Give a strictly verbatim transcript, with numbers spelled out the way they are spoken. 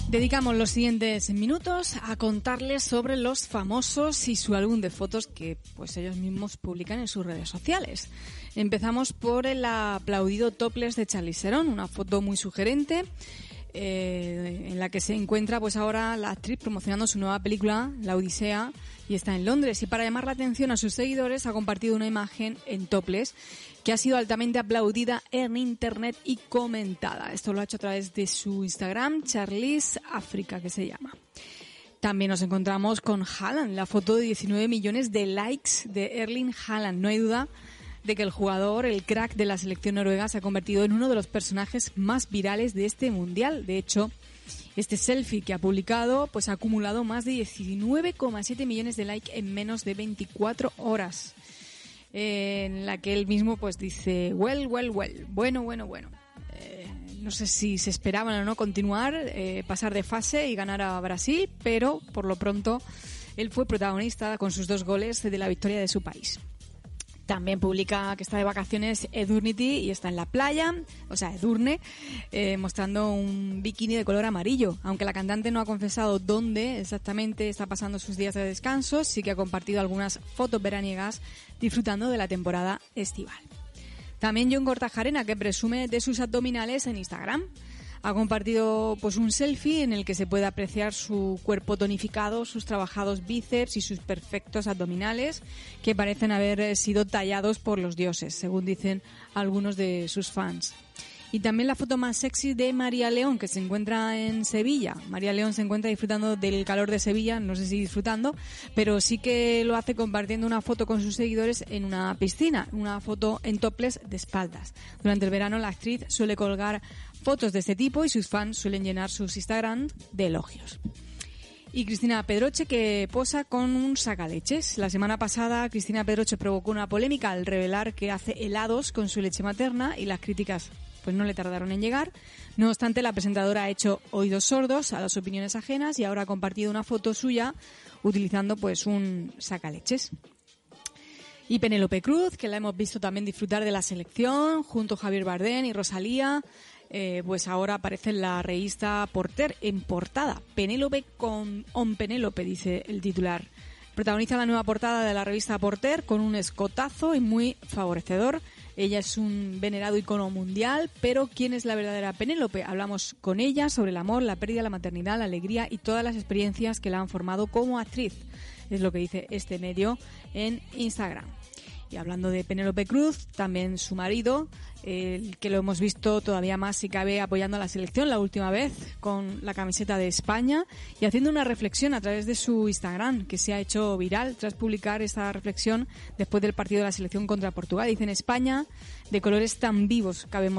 Dedicamos los siguientes minutos a contarles sobre los famosos y su álbum de fotos que pues ellos mismos publican en sus redes sociales. Empezamos por el aplaudido topless de Charlize Theron, una foto muy sugerente eh, en la que se encuentra pues ahora la actriz promocionando su nueva película, La Odisea, y está en Londres. Y para llamar la atención a sus seguidores ha compartido una imagen en topless que ha sido altamente aplaudida en internet y comentada. Esto lo ha hecho a través de su Instagram, Charlize Africa, que se llama. También nos encontramos con Haaland, la foto de diecinueve millones de likes de Erling Haaland. No hay duda de que el jugador, el crack de la selección noruega, se ha convertido en uno de los personajes más virales de este mundial. De hecho, este selfie que ha publicado pues ha acumulado más de diecinueve coma siete millones de likes en menos de veinticuatro horas. En la que él mismo pues dice well, well, well, bueno, bueno, bueno. Eh, no sé si se esperaban o no continuar, eh, pasar de fase y ganar a Brasil, pero por lo pronto él fue protagonista con sus dos goles de la victoria de su país. También publica que está de vacaciones Edurnity y está en la playa, o sea, Edurne, eh, mostrando un bikini de color amarillo. Aunque la cantante no ha confesado dónde exactamente está pasando sus días de descanso, sí que ha compartido algunas fotos veraniegas disfrutando de la temporada estival. También Jon Kortajarena, que presume de sus abdominales en Instagram. Ha compartido pues un selfie en el que se puede apreciar su cuerpo tonificado, sus trabajados bíceps y sus perfectos abdominales que parecen haber sido tallados por los dioses, según dicen algunos de sus fans. Y también la foto más sexy de María León, que se encuentra en Sevilla. María León se encuentra disfrutando del calor de Sevilla, no sé si disfrutando, pero sí que lo hace compartiendo una foto con sus seguidores en una piscina, una foto en topless de espaldas. Durante el verano la actriz suele colgar fotos de este tipo y sus fans suelen llenar sus Instagram de elogios. Y Cristina Pedroche, que posa con un sacaleches. La semana pasada Cristina Pedroche provocó una polémica al revelar que hace helados con su leche materna y las críticas pues no le tardaron en llegar. No obstante, la presentadora ha hecho oídos sordos a las opiniones ajenas y ahora ha compartido una foto suya utilizando pues un sacaleches. Y Penélope Cruz, que la hemos visto también disfrutar de la selección junto a Javier Bardem y Rosalía, eh, pues ahora aparece en la revista Porter en portada. Penélope con on Penélope, dice el titular. Protagoniza la nueva portada de la revista Porter con un escotazo y muy favorecedor. Ella es un venerado icono mundial, pero ¿quién es la verdadera Penélope? Hablamos con ella sobre el amor, la pérdida, la maternidad, la alegría y todas las experiencias que la han formado como actriz. Es lo que dice este medio en Instagram. Y hablando de Penélope Cruz, también su marido, el que lo hemos visto todavía más si cabe apoyando a la selección la última vez con la camiseta de España y haciendo una reflexión a través de su Instagram que se ha hecho viral tras publicar esta reflexión después del partido de la selección contra Portugal. Dice: en España, de colores tan vivos cabemos